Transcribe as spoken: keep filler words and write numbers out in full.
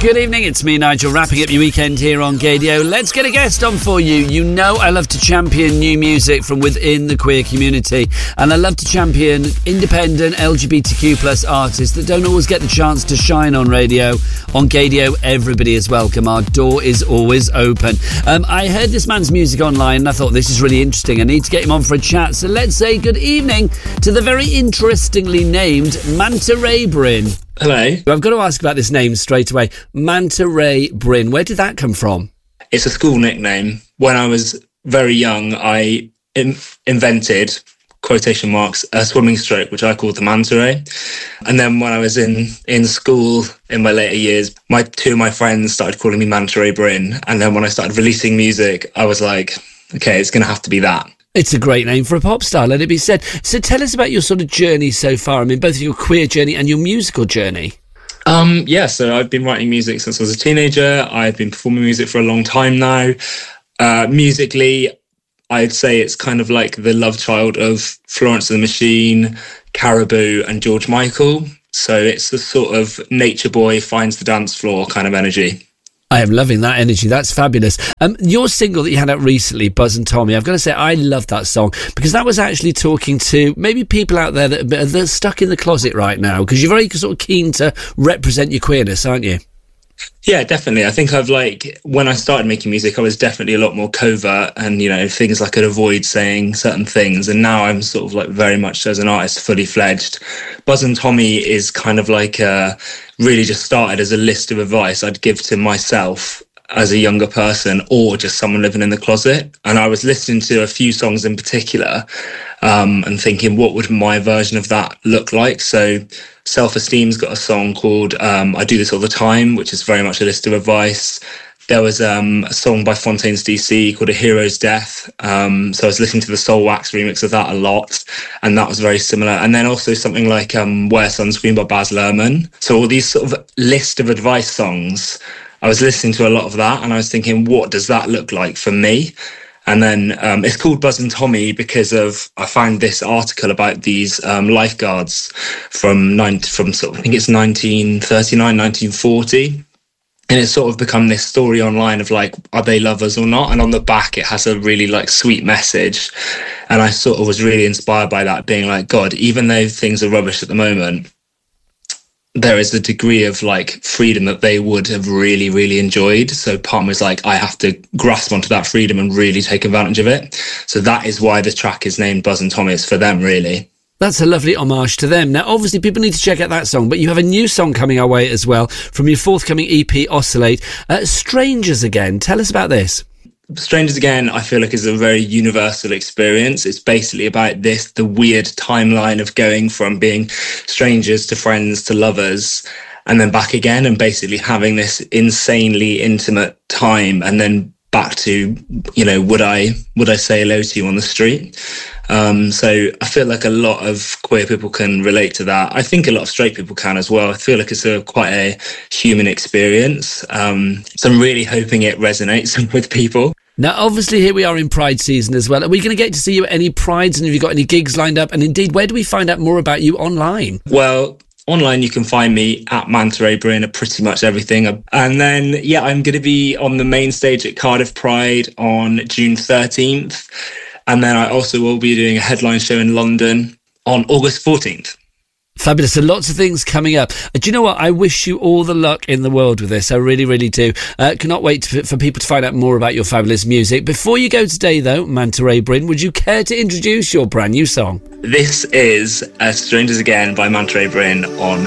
Good evening, it's me, Nigel, wrapping up your weekend here on Gaydio. Let's get a guest on for you. You know I love to champion new music from within the queer community, and I love to champion independent L G B T Q plus artists that don't always get the chance to shine on radio. On Gaydio, everybody is welcome. Our door is always open. Um, I heard this man's music online and I thought this is really interesting. I need to get him on for a chat. So let's say good evening to the very interestingly named Manta Ray Bryn. Hello. I've got to ask about this name straight away. Manta Ray Bryn. Where did that come from? It's a school nickname. When I was very young, I in- invented, quotation marks, a swimming stroke, which I called the Manta Ray. And then when I was in, in school in my later years, my two of my friends started calling me Manta Ray Bryn. And then when I started releasing music, I was like, okay, it's going to have to be that. It's a great name for a pop star, let it be said. So tell us about your sort of journey so far. I mean, both your queer journey and your musical journey. Um, yeah, so I've been writing music since I was a teenager. I've been performing music for a long time now. Uh, musically, I'd say it's kind of like the love child of Florence and the Machine, Caribou and George Michael. So it's the sort of nature boy finds the dance floor kind of energy. I am loving that energy. That's fabulous. Um, your single that you had out recently, Buzz and Tommy, I've got to say I love that song because that was actually talking to maybe people out there that are, that are stuck in the closet right now, because you're very sort of keen to represent your queerness, aren't you? Yeah, definitely. I think I've like, when I started making music, I was definitely a lot more covert and, you know, things I could avoid saying certain things. And now I'm sort of like very much as an artist, fully fledged. Buzz and Tommy is kind of like uh, really just started as a list of advice I'd give to myself as a younger person or just someone living in the closet. And I was listening to a few songs in particular um, and thinking, what would my version of that look like? So Self-Esteem's got a song called um, I Do This All the Time, which is very much a list of advice. There was um, a song by Fontaines D C called A Hero's Death. Um, so I was listening to the Soul Wax remix of that a lot, and that was very similar. And then also something like um, Wear Sunscreen by Baz Luhrmann. So all these sort of list of advice songs, I was listening to a lot of that and I was thinking, what does that look like for me? And then um, it's called Buzz and Tommy because of, I found this article about these um, lifeguards from, nine, from sort of, I think it's nineteen thirty-nine, nineteen forty. And it's sort of become this story online of like, are they lovers or not? And on the back, it has a really like sweet message. And I sort of was really inspired by that, being like, God, even though things are rubbish at the moment, there is a degree of like freedom that they would have really, really enjoyed. So part of me was like, I have to grasp onto that freedom and really take advantage of it. So that is why the track is named Buzz and Tommy. It's for them, really. That's a lovely homage to them. Now, obviously, people need to check out that song, but you have a new song coming our way as well from your forthcoming E P, Oscillate. Uh, Strangers Again. Tell us about this. Strangers Again, I feel like, is a very universal experience. It's basically about this, the weird timeline of going from being strangers to friends to lovers and then back again, and basically having this insanely intimate time and then back to, you know, would I would I say hello to you on the street? Um, so I feel like a lot of queer people can relate to that. I think a lot of straight people can as well. I feel like it's a quite a human experience. Um, so I'm really hoping it resonates with people. Now, obviously, here we are in Pride season as well. Are we going to get to see you at any Prides, and have you got any gigs lined up? And indeed, where do we find out more about you online? Well, online, you can find me at Manta Ray Bryn at pretty much everything. And then, yeah, I'm going to be on the main stage at Cardiff Pride on June thirteenth. And then I also will be doing a headline show in London on August fourteenth. Fabulous. So lots of things coming up. Uh, do you know what? I wish you all the luck in the world with this. I really, really do. Uh, cannot wait to, for people to find out more about your fabulous music. Before you go today, though, Manta Ray Bryn, would you care to introduce your brand new song? This is uh, Strangers Again by Manta Ray Bryn on